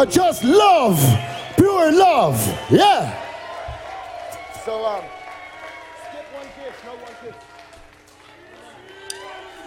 or just love, pure love. Yeah. So, skip one kiss, no one kiss.